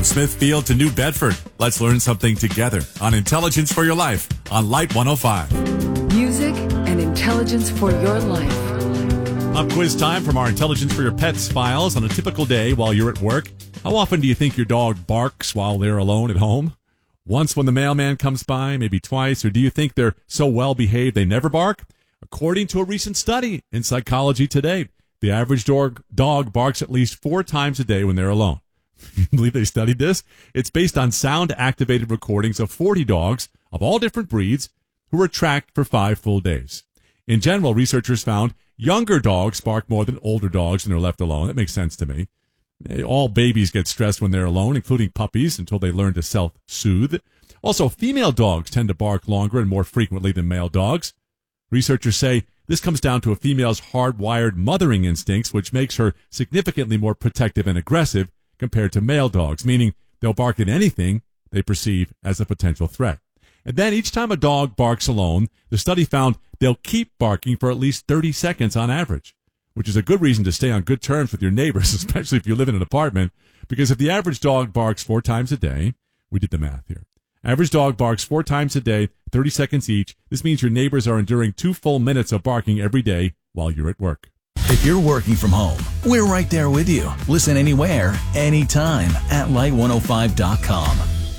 Smithfield to New Bedford, let's learn something together on Intelligence for Your Life on Light 105. Music and intelligence for your life. Up quiz time from our Intelligence for Your Pets files. On a typical day while you're at work, how often do you think your dog barks while they're alone at home? Once when the mailman comes by, maybe twice, or do you think they're so well behaved they never bark? According to a recent study in Psychology Today, the average dog barks at least 4 times a day when they're alone. You believe they studied this? It's based on sound-activated recordings of 40 dogs of all different breeds who were tracked for 5 full days. In general, researchers found younger dogs bark more than older dogs when they're left alone. That makes sense to me. All babies get stressed when they're alone, including puppies, until they learn to self-soothe. Also, female dogs tend to bark longer and more frequently than male dogs. Researchers say this comes down to a female's hardwired mothering instincts, which makes her significantly more protective and aggressive compared to male dogs, meaning they'll bark at anything they perceive as a potential threat. And then each time a dog barks alone, the study found they'll keep barking for at least 30 seconds on average, which is a good reason to stay on good terms with your neighbors, especially if you live in an apartment, because if the average dog barks 4 times a day, we did the math here. Average dog barks 4 times a day, 30 seconds each. This means your neighbors are enduring 2 full minutes of barking every day while you're at work. If you're working from home, we're right there with you. Listen anywhere, anytime at light105.com.